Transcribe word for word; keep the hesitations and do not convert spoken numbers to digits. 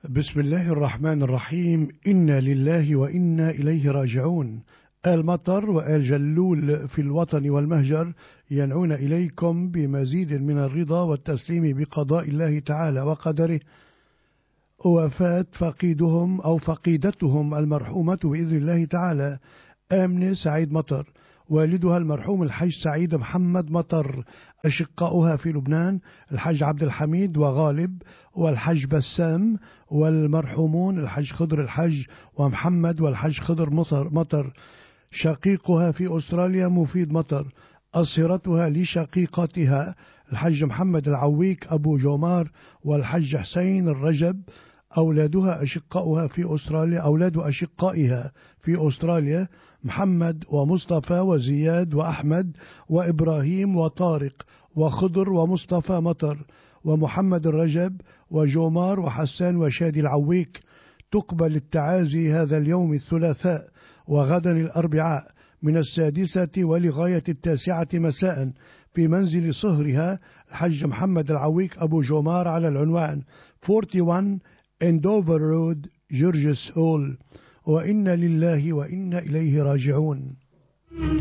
بسم الله الرحمن الرحيم. إنا لله وإنا إليه راجعون. آل مطر وآل جلول في الوطن والمهجر ينعون إليكم بمزيد من الرضا والتسليم بقضاء الله تعالى وقدره. وفاة فقيدهم أو فقيدتهم المرحومة بإذن الله تعالى آمنة سعيد مطر، والدها المرحوم الحج سعيد محمد مطر، أشقاؤها في لبنان الحج عبد الحميد وغالب والحج بسام، والمرحومون الحج خضر الحج ومحمد والحج خضر مطر. شقيقها في أستراليا مفيد مطر. أصهرتها لشقيقتها الحج محمد العويك أبو جومار والحج حسين الرجب. أولادها أشقاؤها في أستراليا أولاد أشقائها في أستراليا محمد ومصطفى وزياد وأحمد وإبراهيم وطارق وخضر ومصطفى مطر ومحمد الرجب وجومار وحسان وشادي العويك. تقبل التعازي هذا اليوم الثلاثاء وغدا الأربعاء من السادسة ولغاية التاسعة مساء في منزل صهرها الحج محمد العويك أبو جومار على العنوان واحد وأربعين Andover Road جورجيس هول. وإنا لله وإنا إليه راجعون.